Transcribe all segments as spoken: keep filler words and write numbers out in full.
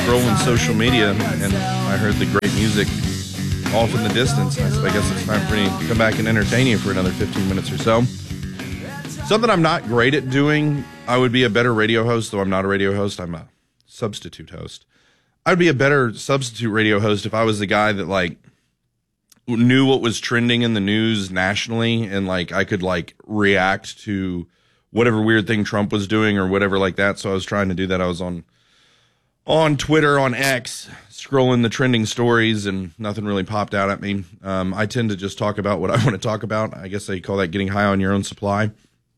scrolling social media, and I heard the great music off in the distance. I said, I guess it's time for me to come back and entertain you for another fifteen minutes or so. Something I'm not great at doing. I would be a better radio host, though I'm not a radio host. I'm a substitute host. I'd be a better substitute radio host if I was the guy that, like, knew what was trending in the news nationally, and, like, I could, like, react to whatever weird thing Trump was doing or whatever like that. So I was trying to do that. I was on on Twitter, on X, scrolling the trending stories, and nothing really popped out at me. Um, I tend to just talk about what I want to talk about. I guess they call that getting high on your own supply,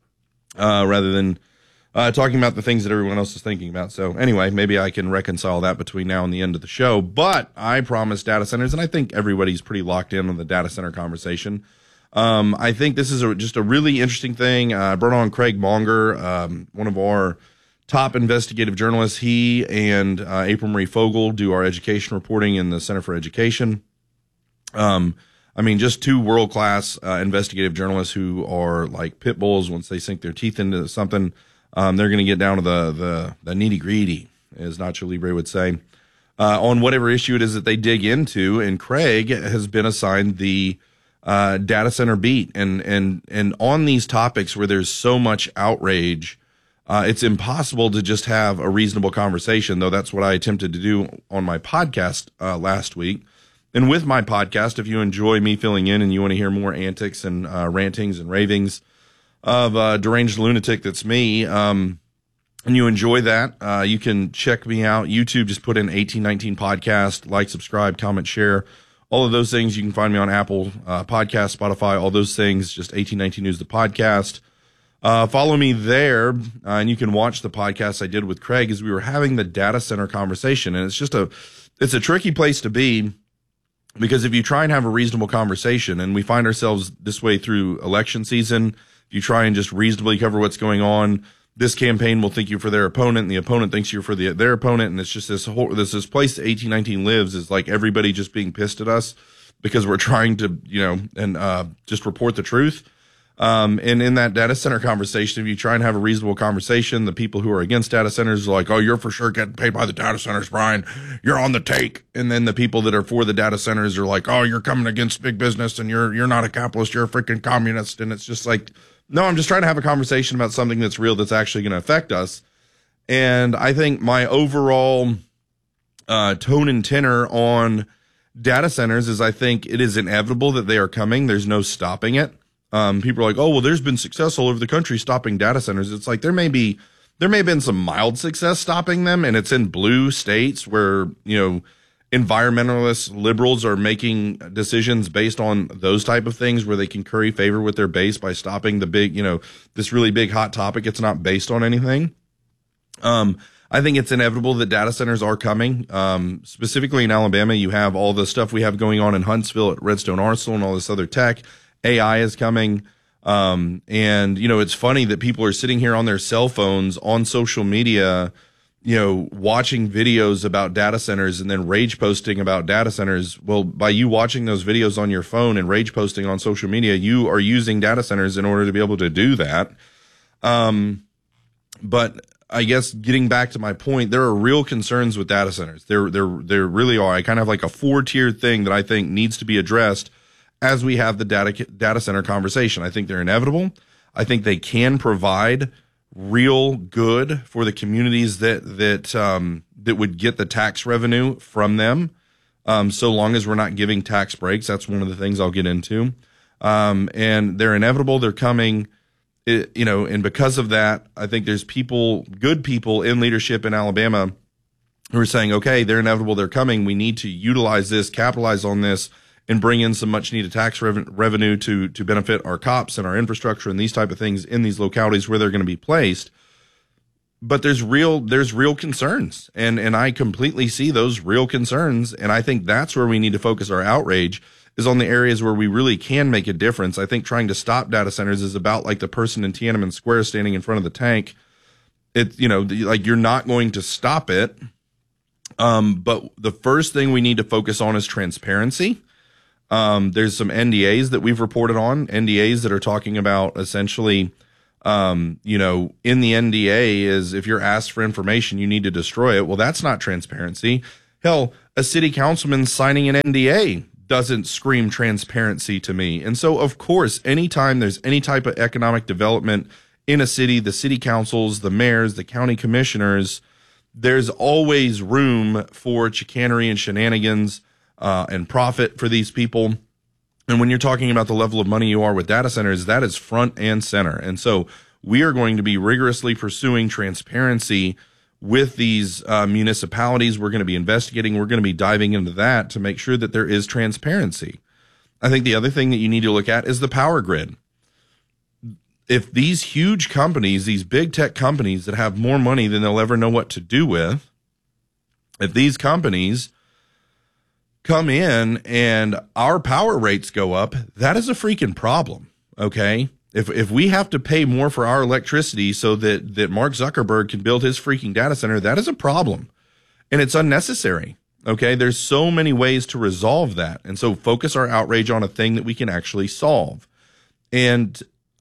uh, rather than uh, talking about the things that everyone else is thinking about. So anyway, maybe I can reconcile that between now and the end of the show. But I promised data centers, and I think everybody's pretty locked in on the data center conversation. Um, I think this is a, just a really interesting thing. Uh, I brought on Craig Monger, um, one of our top investigative journalists. He and uh, April Marie Fogel do our education reporting in the Center for Education. Um, I mean, just two world-class uh, investigative journalists who are like pit bulls. Once they sink their teeth into something, um, they're going to get down to the the, the nitty-gritty, as Nacho Libre would say, uh, on whatever issue it is that they dig into. And Craig has been assigned the uh, data center beat. And, and, and on these topics where there's so much outrage, Uh, it's impossible to just have a reasonable conversation, though that's what I attempted to do on my podcast uh, last week. And with my podcast, if you enjoy me filling in and you want to hear more antics and uh, rantings and ravings of uh, deranged lunatic that's me, um, and you enjoy that, uh, you can check me out. YouTube, just put in eighteen nineteen podcast, like, subscribe, comment, share, all of those things. You can find me on Apple uh, Podcast, Spotify, all those things, just eighteen nineteen News, the podcast. Uh, follow me there, uh, and you can watch the podcast I did with Craig as we were having the data center conversation. And it's just a, it's a tricky place to be, because if you try and have a reasonable conversation, and we find ourselves this way through election season, if you try and just reasonably cover what's going on, this campaign will think you're for their opponent, and the opponent thinks you're for the, their opponent. And it's just this whole, this, this place that eighteen nineteen lives is like everybody just being pissed at us because we're trying to, you know, and, uh, just report the truth. Um, and in that data center conversation, if you try and have a reasonable conversation, the people who are against data centers are like, oh, you're for sure getting paid by the data centers, Brian. You're on the take. And then the people that are for the data centers are like, oh, you're coming against big business, and you're, you're not a capitalist. You're a freaking communist. And it's just like, no, I'm just trying to have a conversation about something that's real, that's actually going to affect us. And I think my overall, uh, tone and tenor on data centers is, I think it is inevitable that they are coming. There's no stopping it. Um, people are like, oh, well, there's been success all over the country stopping data centers. It's like there may be, there may have been some mild success stopping them, and it's in blue states where, you know, environmentalist liberals are making decisions based on those type of things where they can curry favor with their base by stopping the big, you know, this really big hot topic. It's not based on anything. Um, I think it's inevitable that data centers are coming. Um, specifically in Alabama, you have all the stuff we have going on in Huntsville at Redstone Arsenal and all this other tech. A I is coming. Um, and, you know, it's funny that people are sitting here on their cell phones on social media, you know, watching videos about data centers and then rage posting about data centers. Well, by you watching those videos on your phone and rage posting on social media, you are using data centers in order to be able to do that. Um, but I guess getting back to my point, there are real concerns with data centers. There, there, there really are. I kind of have like a four tiered thing that I think needs to be addressed as we have the data data center conversation. I think they're inevitable. I think they can provide real good for the communities that that um, that would get the tax revenue from them. Um, so long as we're not giving tax breaks, that's one of the things I'll get into. Um, and they're inevitable. They're coming. It, you know, and because of that, I think there's people, good people in leadership in Alabama, who are saying, okay, they're inevitable. They're coming. We need to utilize this, capitalize on this, and bring in some much needed tax rev- revenue to, to benefit our cops and our infrastructure and these type of things in these localities where they're going to be placed. But there's real, there's real concerns. And, and I completely see those real concerns. And I think that's where we need to focus our outrage, is on the areas where we really can make a difference. I think trying to stop data centers is about like the person in Tiananmen Square standing in front of the tank. It, you know, like you're not going to stop it. Um, but the first thing we need to focus on is transparency. Um, there's some N D As that we've reported on, N D As that are talking about essentially um, you know, in the N D A is if you're asked for information, you need to destroy it. Well, that's not transparency. Hell, a city councilman signing an N D A doesn't scream transparency to me. And so, of course, anytime there's any type of economic development in a city, the city councils, the mayors, the county commissioners, there's always room for chicanery and shenanigans uh, and profit for these people. And when you're talking about the level of money you are with data centers, that is front and center. And so we are going to be rigorously pursuing transparency with these uh, municipalities. We're going to be investigating. We're going to be diving into that to make sure that there is transparency. I think the other thing that you need to look at is the power grid. If these huge companies, these big tech companies that have more money than they'll ever know what to do with, if these companies come in and our power rates go up, that is a freaking problem, okay? If if we have to pay more for our electricity so that, that Mark Zuckerberg can build his freaking data center, that is a problem. And it's unnecessary, okay? There's so many ways to resolve that. And so focus our outrage on a thing that we can actually solve. And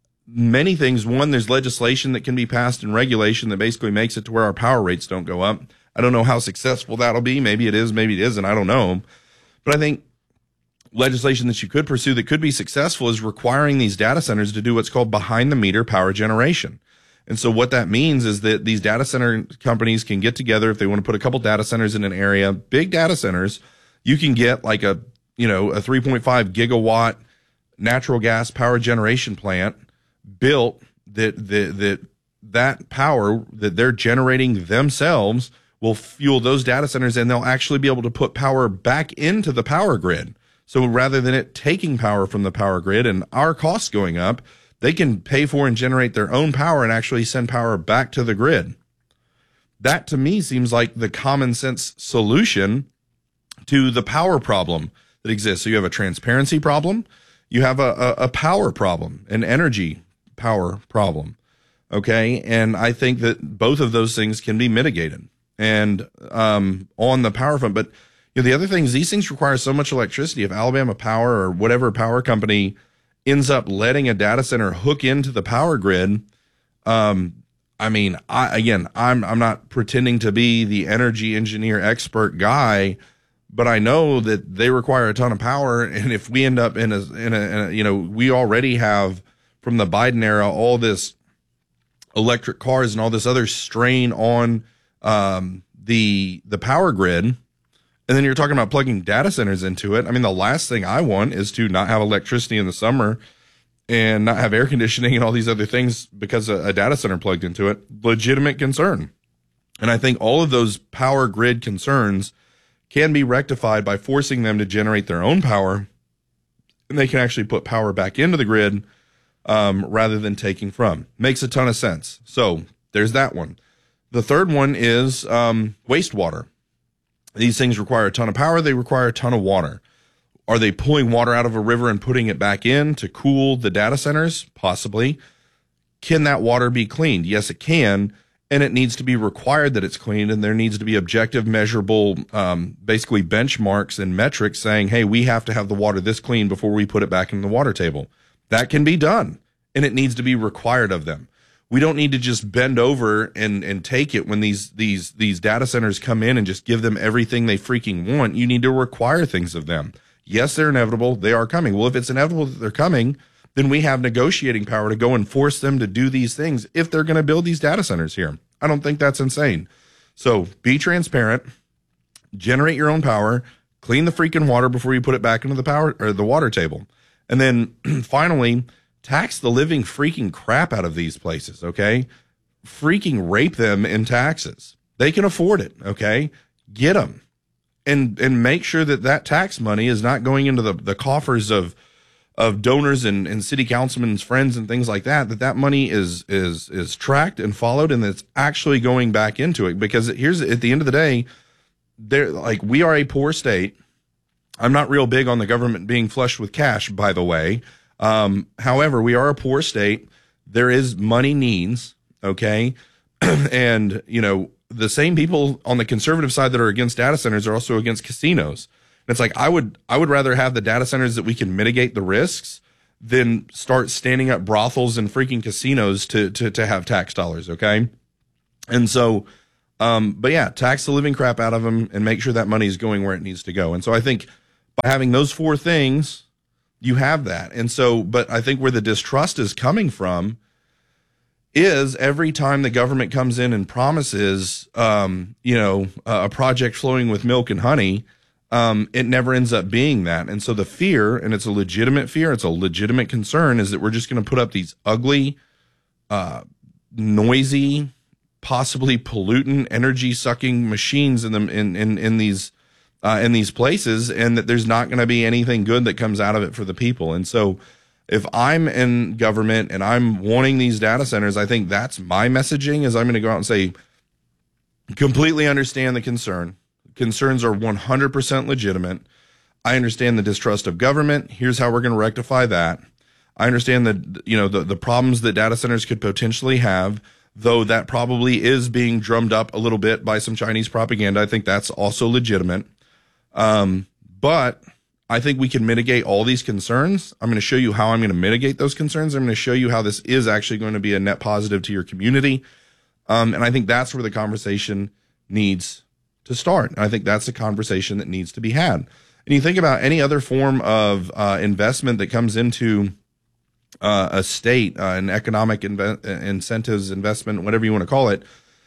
many things, one, there's legislation that can be passed and regulation that basically makes it to where our power rates don't go up. I don't know how successful that'll be. Maybe it is, maybe it isn't. I don't know. But I think legislation that you could pursue that could be successful is requiring these data centers to do what's called behind the meter power generation. And so what that means is that these data center companies can get together if they want to put a couple data centers in an area, big data centers. You can get like a, you know, a three point five gigawatt natural gas power generation plant built that, that, that, that power that they're generating themselves will fuel those data centers, and they'll actually be able to put power back into the power grid. So rather than it taking power from the power grid and our costs going up, they can pay for and generate their own power and actually send power back to the grid. That to me seems like the common sense solution to the power problem that exists. So you have a transparency problem, you have a, a, a power problem, an energy power problem. Okay. And I think that both of those things can be mitigated. And um, on the power front, but you know, the other thing is these things require so much electricity. If Alabama Power or whatever power company ends up letting a data center hook into the power grid, um, I mean, I, again, I'm I'm not pretending to be the energy engineer expert guy, but I know that they require a ton of power. And if we end up in a, in a, in a you know, we already have from the Biden era all this electric cars and all this other strain on um, the, the power grid. And then you're talking about plugging data centers into it. I mean, the last thing I want is to not have electricity in the summer and not have air conditioning and all these other things because a, a data center plugged into it. Legitimate concern. And I think all of those power grid concerns can be rectified by forcing them to generate their own power, and they can actually put power back into the grid um, rather than taking from. Makes a ton of sense. So there's that one. The third one is um, wastewater. These things require a ton of power. They require a ton of water. Are they pulling water out of a river and putting it back in to cool the data centers? Possibly. Can that water be cleaned? Yes, it can. And it needs to be required that it's cleaned. And there needs to be objective, measurable, um, basically benchmarks and metrics saying, hey, we have to have the water this clean before we put it back in the water table. That can be done. And it needs to be required of them. We don't need to just bend over and, and take it when these, these, these data centers come in and just give them everything they freaking want. You need to require things of them. Yes, they're inevitable. They are coming. Well, if it's inevitable that they're coming, then we have negotiating power to go and force them to do these things if they're going to build these data centers here. I don't think that's insane. So be transparent, generate your own power, clean the freaking water before you put it back into the power or the water table. And then finally, tax the living freaking crap out of these places, okay? Freaking rape them in taxes. They can afford it, okay? Get them. And and make sure that that tax money is not going into the, the coffers of of donors and, and city councilmen's friends and things like that, that that money is is is tracked and followed and it's actually going back into it. Because here's, at the end of the day, they're like, we are a poor state. I'm not real big on the government being flushed with cash, by the way. Um, however, we are a poor state. There is money needs, okay? And, you know, the same people on the conservative side that are against data centers are also against casinos. And it's like, I would, I would rather have the data centers that we can mitigate the risks than start standing up brothels and freaking casinos to to to have tax dollars, okay? And so, um, but yeah, tax the living crap out of them and make sure that money is going where it needs to go. And so I think by having those four things, you have that. And so, but I think where the distrust is coming from is every time the government comes in and promises, um, you know, a project flowing with milk and honey, um, it never ends up being that. And so the fear, and it's a legitimate fear, it's a legitimate concern, is that we're just going to put up these ugly, uh, noisy, possibly pollutant, energy-sucking machines in them in in in these uh, in these places, and that there's not going to be anything good that comes out of it for the people. And so, if I'm in government and I'm wanting these data centers, I think that's my messaging. Is I'm going to go out and say, completely understand the concern. Concerns are one hundred percent legitimate. I understand the distrust of government. Here's how we're going to rectify that. I understand that, you know, the the problems that data centers could potentially have, though that probably is being drummed up a little bit by some Chinese propaganda. I think that's also legitimate. Um, but I think we can mitigate all these concerns. I'm going to show you how I'm going to mitigate those concerns. I'm going to show you how this is actually going to be a net positive to your community. Um, and I think that's where the conversation needs to start. And I think that's a conversation that needs to be had. And you think about any other form of uh, investment that comes into Uh, a state, uh, an economic inve- incentives, investment, whatever you want to call it.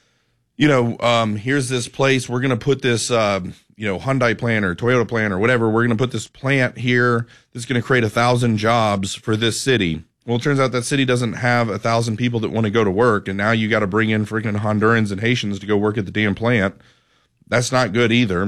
You know, um, here's this place. We're going to put this, uh, you know, Hyundai plant or Toyota plant or whatever. We're going to put this plant here that's going to create a thousand jobs for this city. Well, it turns out that city doesn't have a thousand people that want to go to work. And now you got to bring in freaking Hondurans and Haitians to go work at the damn plant. That's not good either.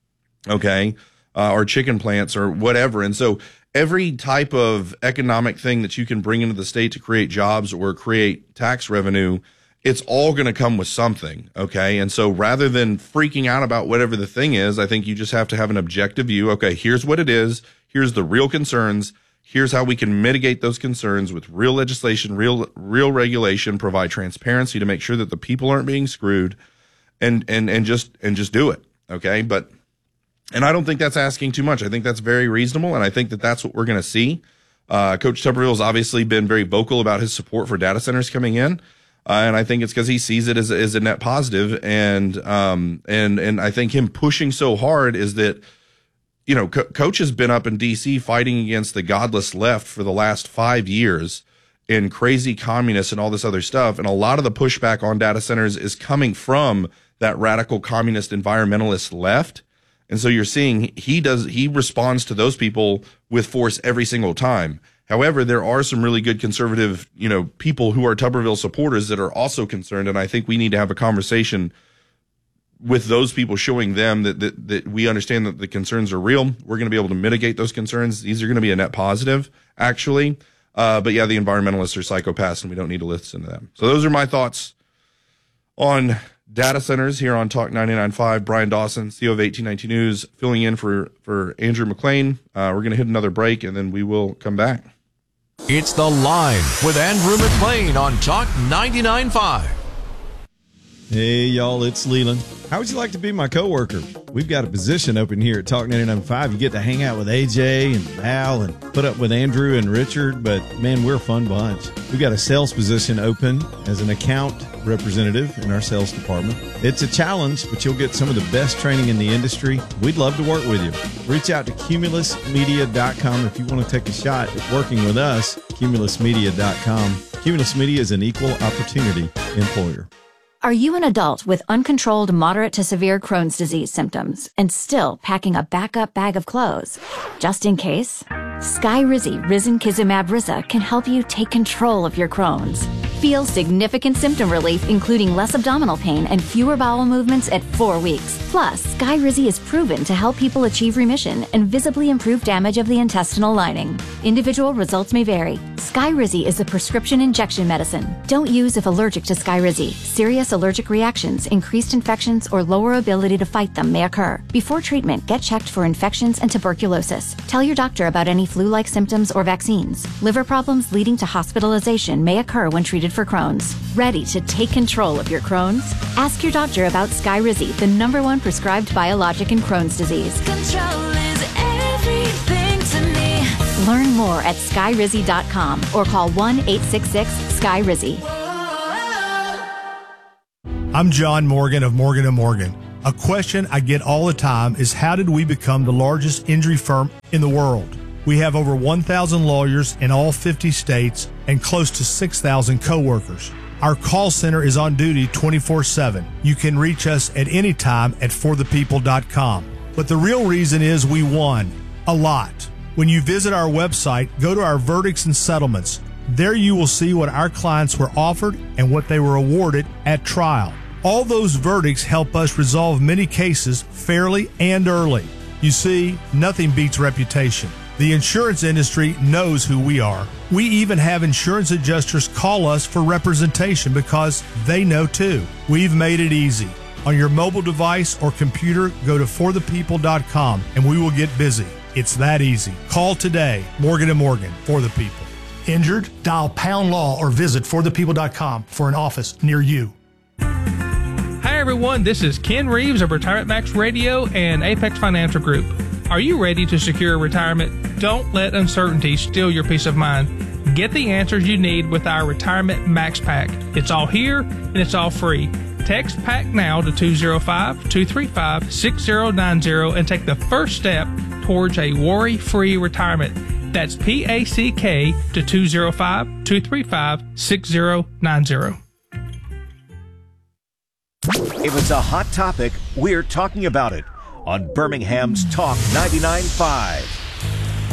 Okay. Uh, or chicken plants or whatever. And so every type of economic thing that you can bring into the state to create jobs or create tax revenue, it's all going to come with something. Okay. And so rather than freaking out about whatever the thing is, I think you just have to have an objective view. Okay, here's what it is. Here's the real concerns. Here's how we can mitigate those concerns with real legislation, real, real regulation, provide transparency to make sure that the people aren't being screwed, and, and, and just, and just do it. Okay. But, and I don't think that's asking too much. I think that's very reasonable, and I think that that's what we're going to see. Uh, Coach Tuberville has obviously been very vocal about his support for data centers coming in, uh, and I think it's because he sees it as, as a net positive. And um, and and I think him pushing so hard is that, you know, Co- Coach has been up in D C fighting against the godless left for the last five years and crazy communists and all this other stuff, and a lot of the pushback on data centers is coming from that radical communist environmentalist left. And so you're seeing he does, he responds to those people with force every single time. However, there are some really good conservative, you know, people who are Tuberville supporters that are also concerned. And I think we need to have a conversation with those people, showing them that, that, that we understand that the concerns are real. We're going to be able to mitigate those concerns. These are going to be a net positive, actually. Uh, but yeah, the environmentalists are psychopaths and we don't need to listen to them. So those are my thoughts on data centers here on Talk ninety-nine point five. Brian Dawson, C E O of eighteen ninety News, filling in for, for Andrew McLean. Uh, we're going to hit another break, and then we will come back. It's The Line with Andrew McLean on Talk ninety-nine point five. Hey, y'all, it's Leland. How would you like to be my coworker? We've got a position open here at Talk ninety-nine point five. You get to hang out with A J and Val and put up with Andrew and Richard, but, man, we're a fun bunch. We've got a sales position open as an account representative in our sales department. It's a challenge, but you'll get some of the best training in the industry. We'd love to work with you. Reach out to cumulus media dot com if you want to take a shot at working with us, cumulus media dot com. Cumulus Media is an equal opportunity employer. Are you an adult with uncontrolled moderate to severe Crohn's disease symptoms and still packing a backup bag of clothes? Just in case, Skyrizi Risankizumab Riza can help you take control of your Crohn's. Feel significant symptom relief, including less abdominal pain and fewer bowel movements at four weeks. Plus, Skyrizi is proven to help people achieve remission and visibly improve damage of the intestinal lining. Individual results may vary. Skyrizi is a prescription injection medicine. Don't use if allergic to Skyrizi. Serious allergic reactions, increased infections, or lower ability to fight them may occur. Before treatment, get checked for infections and tuberculosis. Tell your doctor about any flu-like symptoms or vaccines. Liver problems leading to hospitalization may occur when treated for Crohn's. Ready to take control of your Crohn's? Ask your doctor about Skyrizi, the number one prescribed biologic in Crohn's disease. Control is everything to me. Learn more at sky rizzy dot com or call one eight six six sky rizzy. I'm John Morgan of Morgan and Morgan. A question I get all the time is, how did we become the largest injury firm in the world? We have over one thousand lawyers in all fifty states and close to six thousand coworkers. Our call center is on duty twenty-four seven. You can reach us at any time at for the people dot com. But the real reason is we won a lot. When you visit our website, go to our verdicts and settlements. There you will see what our clients were offered and what they were awarded at trial. All those verdicts help us resolve many cases fairly and early. You see, nothing beats reputation. The insurance industry knows who we are. We even have insurance adjusters call us for representation because they know too. We've made it easy. On your mobile device or computer, go to for the people dot com and we will get busy. It's that easy. Call today. Morgan and Morgan, for the people. Injured? Dial pound law or visit for the people dot com for an office near you. Hi everyone, this is Ken Reeves of Retirement Max Radio and Apex Financial Group. Are you ready to secure retirement? Don't let uncertainty steal your peace of mind. Get the answers you need with our Retirement Max Pack. It's all here and it's all free. Text PACK now to two oh five, two three five, six oh nine oh and take the first step towards a worry-free retirement. That's P A C K to two oh five, two three five, six oh nine oh. If it's a hot topic, we're talking about it on Birmingham's Talk ninety-nine point five.